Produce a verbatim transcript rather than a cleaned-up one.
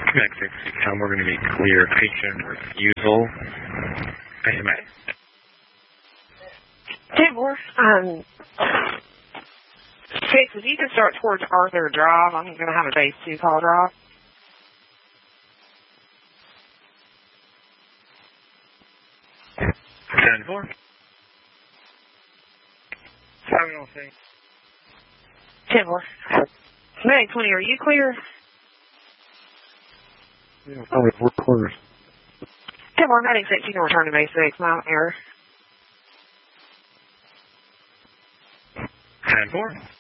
Next time we're going to be clear patient refusal. S M A. Hey, Morse. Um, Fix, if you can start towards Arthur Drive, I'm going to have a base two call drop. ten four. seven oh six. ten four. Medic twenty, are you clear? Yeah, probably four quarters. ten four, Medic six, you can return to base six, mile error. ten four.